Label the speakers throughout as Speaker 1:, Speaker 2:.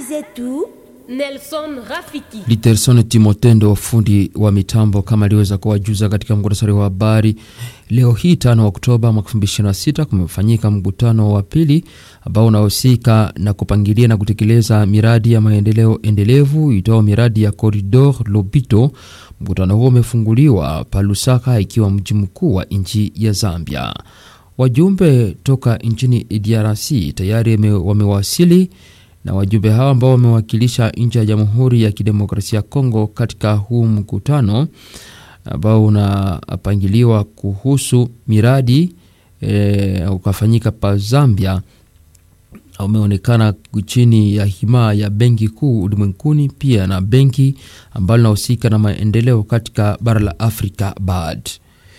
Speaker 1: zetu
Speaker 2: Nelson Rafiki.
Speaker 3: Literson Timotendo, fundi wa mitambo, kama aliweza kuwajuza katika mkutasari wa habari. Leo hii 5 Oktoba mwaka 2026 kumefanyika mkutano wa pili ambao unahusika na kupangilia na kutekeleza miradi ya maendeleo endelevu itao miradi ya Corridor Lobito. Mkutano huo umefunguliwa pa Lusaka, ikiwa mji mkuu wa nchi ya Zambia. Wajumbe toka nchini DRC tayari wamewasili, na wajumbe hawa ambao wamewakilisha nchi ya Jamhuri ya Kidemokrasia ya Kongo katika huu mkutano ambao unapangiliwa kuhusu miradi ukafanyika pa Zambia, umeonekana chini ya hima ya Benki Kuu Ulimwenguni, pia na benki ambayo inahusika na maendeleo katika bara la Afrika BAD.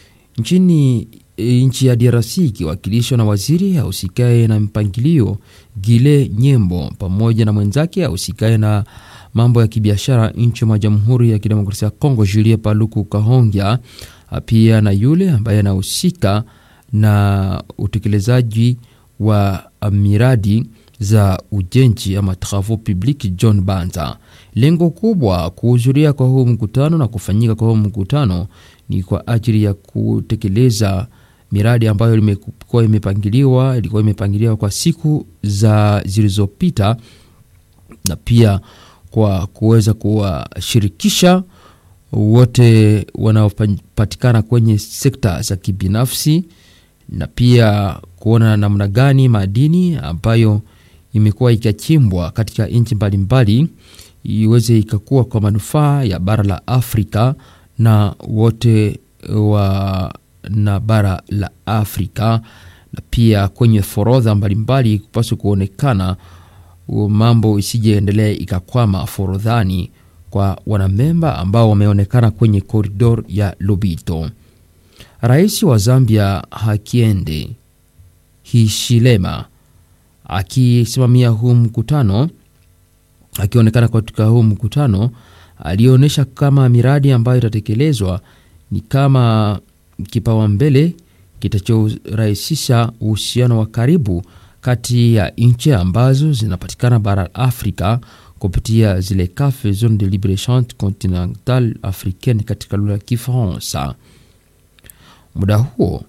Speaker 3: Nchi ya DRC ikiwakilishwa na waziri ahusikaye na mpangilio Gile Nyembo pamoja na mwenzake ahusikaye na mambo ya kibiashara nchi ya Jamhuri ya Kidemokrasia ya Kongo Julien Paluku Kahongya, pia na yule ambaye anahusika na utekelezaji wa miradi za ujenzi ama travaux publics John Banza. Lengo kubwa kuhudhuria kwa huu mkutano na kufanyika kwa huu mkutano ni kwa ajili ya kutekeleza miradi ambayo ilikuwa imepangiliwa kwa siku zilizopita, na pia kwa kuweza kuwashirikisha wote wanaopatikana kwenye sekta za kibinafsi, na pia kuona namna gani madini ambayo imekuwa ikachimbwa katika nchi mbalimbali iweze ikakuwa kwa manufaa ya bara la Afrika na wote na bara la Afrika, na pia kwenye forodha mbalimbali kupaswa kuonekana mambo isijeendelea ikakwama forodhani kwa wanamemba ambao wameonekana kwenye koridor ya Lobito. Rais wa Zambia Hakainde Hichilema akisimamia huu mkutano, akionekana katika huu mkutano, alionyesha kama miradi ambayo itatekelezwa ni kama kipaumbele kitachorahisisha uhusiano wa karibu kati ya nchi ambazo zinapatikana bara Afrika kupitia zile CAF, Zone de Libre-Échange Continentale Africaine katika lugha ya Kifaransa. Muda huo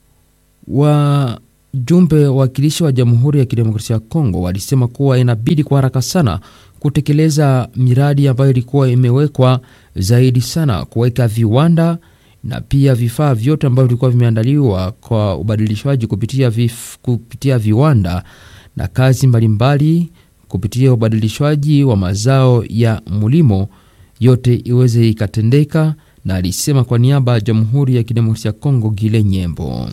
Speaker 3: wajumbe wakilishi wa Jamhuri ya Kidemokrasia ya Kongo walisema kuwa inabidi kwa haraka sana kutekeleza miradi ambayo ilikuwa imewekwa zaidi sana, kuweka viwanda na pia vifaa vyote ambavyo vilikuwa vimeandaliwa kwa ubadilishwaji kupitia viwanda na kazi mbalimbali kupitia ubadilishwaji wa mazao ya mulimo, yote iweze ikatendeka. Na alisema kwa niaba ya Jamhuri ya Kidemokrasia ya Kongo Gile Nyembo.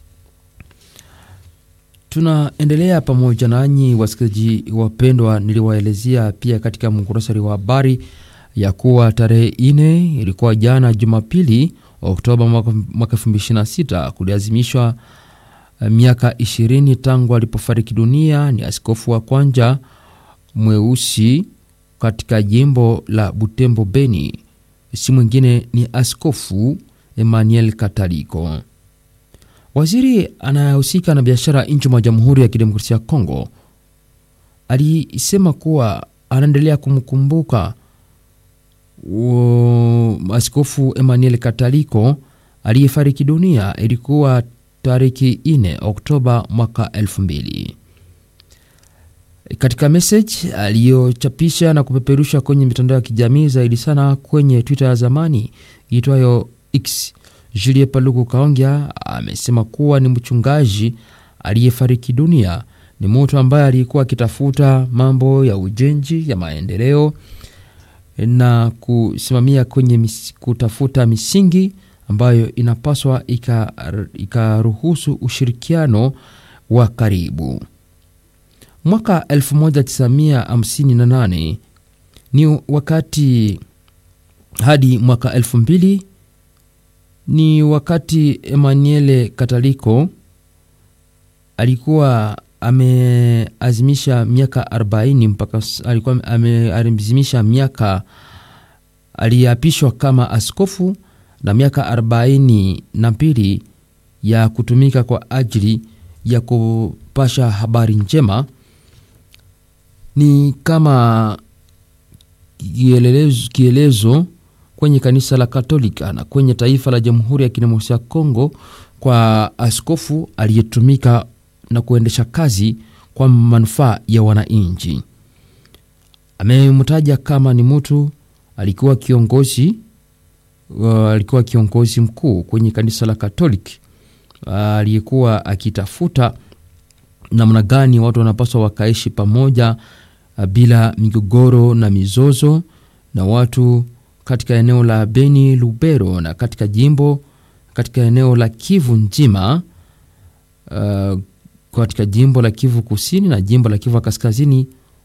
Speaker 3: Tunaendelea pamoja nanyi wasikilizaji wapendwa. Niliwaelezea pia katika mkurasari wa habari ya kuwa tarehe 4 ilikuwa jana Jumapili Oktoba mwaka 2026 kuliazimishwa miaka 20 tangu alipofariki dunia ni askofu wa kwanza mweusi katika jimbo la Butembo Beni. Si mwingine ni Askofu Emmanuel Kataliko. Waziri anayehusika na biashara nchi ya Jamhuri ya Kidemokrasia ya Kongo alisema kuwa anaendelea kumkumbuka Askofu Emmanuel Kataliko aliyefariki dunia ilikuwa tarehe 4 Oktoba mwaka 2000. Katika message aliyochapisha na kupeperusha kwenye mitandao ya kijamii, zaidi sana kwenye Twitter ya zamani itwayo X, Julien Paluku Kahongya amesema kuwa ni mchungaji aliyefariki dunia, ni mtu ambaye alikuwa akitafuta mambo ya ujenzi ya maendeleo na kusimamia kwenye kutafuta misingi ambayo inapaswa ikaruhusu ushirikiano wa karibu. Mwaka 1958 ni wakati hadi mwaka 2000 ni wakati Emmanuel Kataliko alikuwa ameazimisha miaka 40 mpaka alikuwa ameazimisha miaka aliapishwa kama askofu na miaka 42 ya kutumika kwa ajili ya kupasha habari njema ni kama kielezo kwenye kanisa la Katolika na kwenye taifa la Jamhuri ya Kidemokrasia ya Kongo kwa askofu aliyetumika na kuendesha kazi kwa manufaa ya wananchi. Amemtaja kama ni mtu alikuwa kiongozi mkuu kwenye kanisa la Katoliki, aliyekuwa akitafuta namna gani watu wanapaswa wakaishi pamoja bila migogoro na mizozo na watu katika eneo la Beni, Lubero na katika eneo la Kivu nzima, katika jimbo la Kivu Kusini na jimbo la Kivu Kaskazini.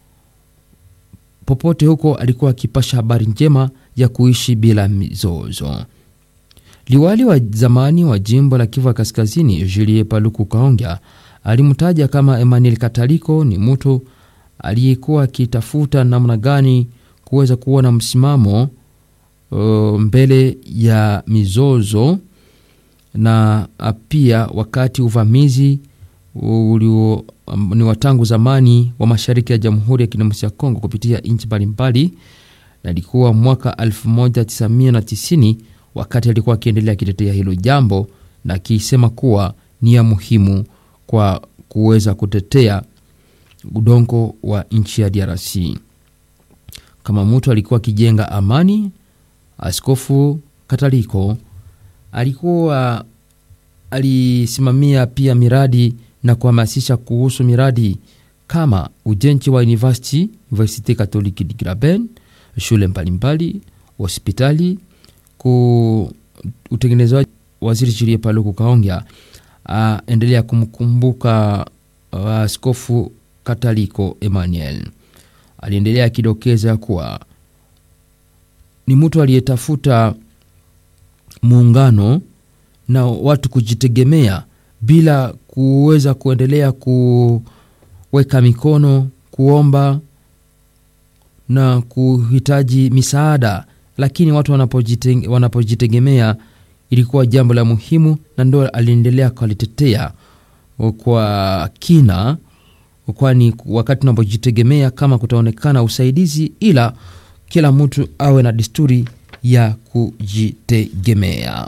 Speaker 3: Popote huko alikuwa akipasha habari njema ya kuishi bila mizozo. Liwali wa zamani wa jimbo la Kivu Kaskazini, Julien Paluku Kahongya, alimtaja kama Emmanuel Kataliko ni mtu aliyekuwa akitafuta namna gani kuweza kuwa na msimamo mbele ya mizozo, na pia wakati uvamizi ni watangu zamani wa mashariki ya Jamhuri ya Kidemokrasia ya Kongo kupitia nchi mbalimbali, na ilikuwa mwaka 1990 wakati alikuwa akiendelea kitetea hilo jambo na akisema kuwa ni ya muhimu kwa kuweza kutetea udongo wa nchi ya DRC. Kama mtu alikuwa akijenga amani, Askofu Kataliko alisimamia pia miradi na kuhamasisha kuhusu miradi kama ujenzi wa Universite Catholique de Graben, shule mbalimbali, hospitali, utengenezaji. Waziri Julien Paluku Kahongya endelea kumkumbuka Askofu Kataliko Emmanuel. Aliendelea kidokeza kuwa ni mtu aliyetafuta muungano na watu kujitegemea bila kuweza kuendelea kuweka mikono, kuomba na kuhitaji misaada, lakini watu wanapojitegemea ilikuwa jambo la muhimu, na ndio aliendelea kulitetea kwa kina, kwani wakati tunapojitegemea kama kutaonekana usaidizi, ila kila mtu awe na desturi ya kujitegemea.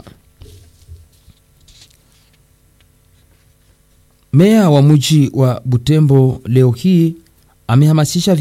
Speaker 3: Meya wa mji wa Butembo leo hii amehamasisha